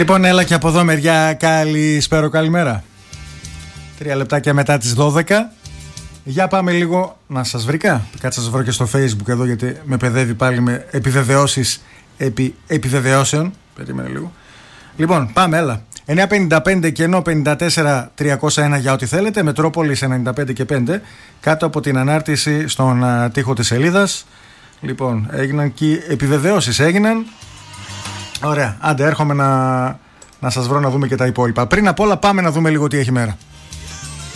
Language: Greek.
Λοιπόν, έλα και από εδώ μεριά. Καλησπέρα, καλημέρα. 3 λεπτάκια μετά τις 12. Για πάμε λίγο να σας βρήκα. Κάτσε να σας βρω και στο Facebook εδώ, γιατί με παιδεύει πάλι με επιβεβαιώσεις επιβεβαιώσεων. Περίμενε λίγο. Λοιπόν, πάμε, έλα. 9.55 και ενώ 54.301 για ό,τι θέλετε. Μετρόπολης 95 και 5. Κάτω από την ανάρτηση στον τοίχο της σελίδας. Λοιπόν, έγιναν και επιβεβαιώσεις έγιναν. Ωραία, άντε έρχομαι να σας βρω να δούμε και τα υπόλοιπα. Πριν απ' όλα πάμε να δούμε λίγο τι έχει μέρα.